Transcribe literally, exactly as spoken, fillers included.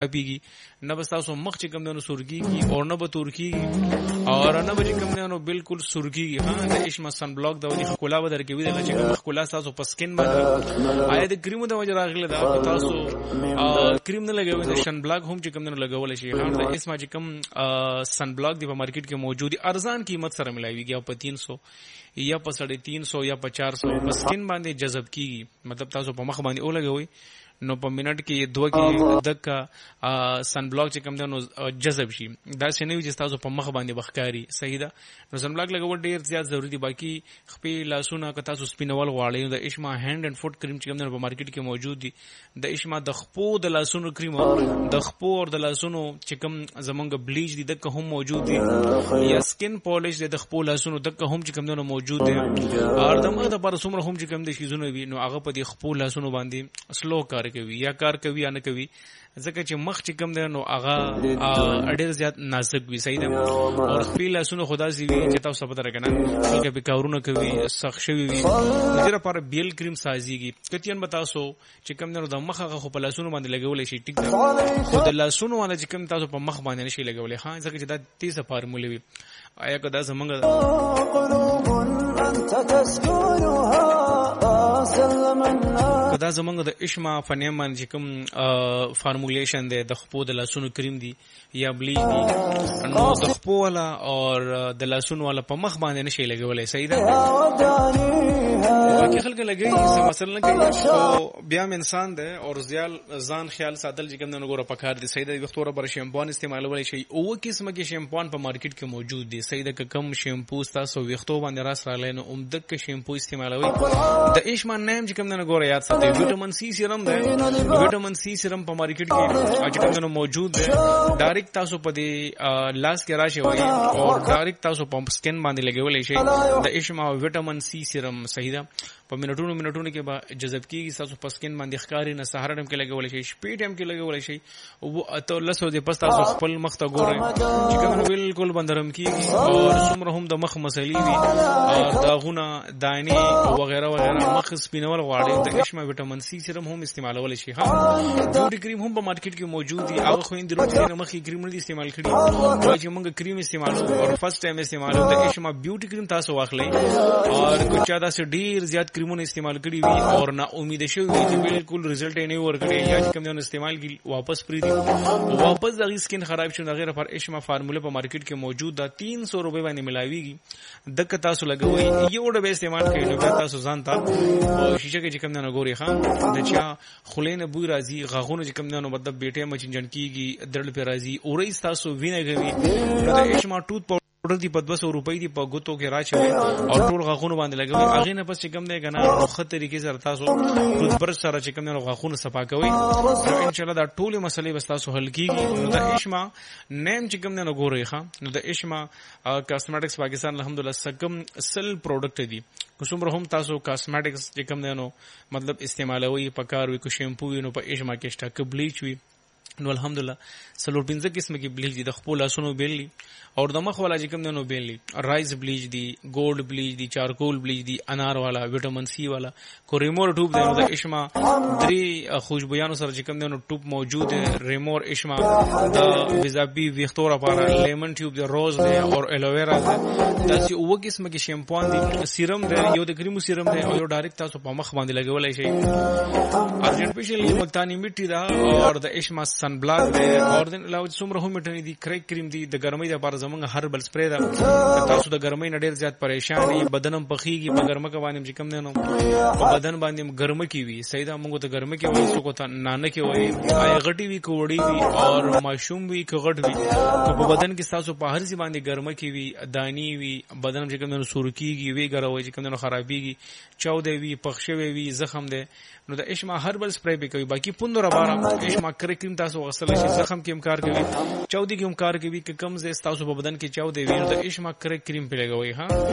پیږي نه بس تاسو مخ چې کوم دنو سورګي او نه به تورکی او نه به کوم دنو بالکل سورګي. ها د اشما سن بلاک د وجه خلا به درکوي د چې خلا تاسو په سکین باندې آیا د کریمو د وجه راغله دا تاسو کریم نه لګوي د سن بلاک هم چې کوم دنو لګول شي. ها د اسما چې کوم سن بلاک دی په مارکیټ کې موجود ارزان قیمت سره ملایويږي او په تین سو یا په ساڑھے تین سو یا په چار سو په سکین باندې جذب کیږي. مطلب تاسو په مخ باندې ولګوي نو په منټ کې دوه کې دغه سن بلاک چې کوم دنو جذب شي دا څنګه وي چې تاسو په مخ باندې بخکاری صحیح ده. نو سن بلاک لګول ډیر زیات ضروری دي. باقي خپل لاسونه که تاسو سپینول غواړئ د اشما هاند اند فوټ کریم چې کوم دنو په مارکیټ کې موجود دي د اشما د خپو د لاسونو کریم د خپو او د لاسونو چې کوم زمونږ بلیچ دي دغه هم موجود دي یا سکین پالیش د خپو لاسونو دغه هم چې کوم دنو موجود دي. او دغه د پر څومره هم چې کوم د شیزونه وي نو هغه په د خپو لاسونو باندې سلو کار کوي یا کار کوي یا نه کوي ځکه چې مخ چې کوم دی نو هغه ډېر زیات نازک وي صحیح ده. او خپل لاسونه خدا سي وي چې تاسو په درکنه چې به کارونه کوي سخت شوی وي دغه لپاره بیل کریم سازيږي. کتيان بتاسو چې کوم دی نو د مخ هغه خو په لاسونو باندې لګولې شي ټیک ده خو د لاسونو باندې چې کوم تاسو په مخ باندې نشي لګولې. ها ځکه چې دا تیزه فارموله وي. آیا کدا زمونږ کدا زمونږ د اشما فنیم باندې کوم فارمولیشن دی د خپو د لاسونو کریم دی یا بلیچ دی نو د خپو والا او د لاسونو والا په مخ باندې نشي لګولې صحیح ده. باقي خلک لګي څه مثلا کوي بیا انسان دی او ځال ځان خیال ساتل چې کوم نه ګوره پکار دي صحیح ده. وختوره بر شیمپون استعمالول شي او قسمه کې شیمپون په مارکیټ کې موجود دي صحیح ده. کم شیمپو تاسو وختو باندې راس را لینو عمدک شیمپو استعمالوي د اشما نیم چې کوم نه ګوره یاد ساتي وټامین سی سیرم دی. وټامین سی سیرم په مارکیټ کې چې کوم نه موجود دی ډایرکټ تاسو په دې لاس کې راشي وای او ډایرکټ تاسو په سکین باندې لګولې شي د اشما وټامین سی سیرم صحیح ده. په منټونو منټونو کې به جذب کیږي تاسو په سکین باندې ښکاری نه سهار ټیم کې لګولې شي شپې ټیم کې لګولې شي او اته لسو دې پس تاسو خپل مخ ته ګورئ چې کوم بالکل بندرم کیږي او څومره هم د مخ مسلې وي داغونه دانې وغیرہ وغیرہ مخ سپینول غواړي د اشما وټامین سی سیرم هم استعمالول شي. ها بیوټي کریم هم په مارکیټ کې موجود دي. هغه خو اندرو چې مخ کریم نه استعمال کړي او چې موږ کریم استعمالو او فرست ټایم استعمالو د اشما بیوټي کریم تاسو واخلئ او کو چا دا سه ډیر زیات کریمونه استعمال کړي وي او نا امید شوی وي چې بالکل رزلټ یې نه ورکړي یا چې کوم نه استعمال کی واپس پری دي واپس د سکین خراب شون غیره پر اشما فارموله په مارکیټ کې موجود ده تین سو روپے باندې ملاويږي دک تاسو لګوي یو ډبه استعمال کوي نو تاسو ځان ته او شیشه کې چې کوم نه ګوري خان د چا خلینه بوی راځي غاغونه چې کوم نه مطلب بیٹه مچنجن کیږي درل په راځي اورې تاسو وینه کوي د اشما ټوت ډر دی په دوه سوه روپۍ دی په ګوتو کې راچوي او ټول غاخونه باندې لګوي هغه نه پس چې کوم دی کنه روخه طریقې سره تاسو ټوت برش سره چې کوم نه غاخونه صفا کوي نو ان شاء الله دا ټول مسلې بس تاسو حل کیږي. نو د اشما نیم چې کوم نه ګوري ښا نو د اشما کاسمیټکس پاکستان الحمدلله سکم سل پروډکټ دي کوم هم تاسو کاسمیټکس چې کوم نه نو مطلب استعمالوي پکار وي کو شیمپو وي نو په اشما کې شته ک بلیچ وي نو الحمدلله سلور پنځه قسمه کې بلیچ دي د خپل لاسونو بیللی او د مخ والا چې کوم نه بیللی رایس بلیچ دی ګولډ بلیچ دی چارکول بلیچ دی انار والا وټامین سی والا کو ریمور ټوب دی د اشما درې خوشبویانو سره چې کوم نه ټوب موجود دی ریمور اشما د ویزابي ویختورا لپاره لیمن ټیوب دی روز دی او الوویرا دی دا چې اوه قسمه کې شیمپوان دی سیرم دی یو د کریمو سیرم دی او یو ډایرکټ تاسو په مخ باندې لګولای شي ارجنټیشن ملتانی میټی دا او د اشما سن بلاک دی اور د علاوه څومره هم میټنی دی کریک کریم دی د ګرمۍ لپاره زمونږ هربل سپری دا تاسو د ګرمۍ نه ډیر زیات پریشان یې بدنم پخېږي په ګرمه کې باندې چې کم نه نو په بدن باندې ګرمه کې وي سیدا موږ ته ګرمه کې وایي څوک ته نانه کې وایي آی غټي وي کوړی وي او ماشوم وي کغټ وي په بدن کې تاسو په هر ځای باندې ګرمه کې وي دانی وي بدن چې کم نه سور کېږي وي ګروي چې کم نه خرابېږي چاودې وي پخښوي وي زخم دی نو د اشما هربل سپری به کوي باقي پوندره بارا اشما کریم تاسو غسل شي زخم کې امکار کوي چاودي کې امکار کوي چې کم زه تاسو په بدن کې چاودې وي نو د اشما کریم په لګوي ها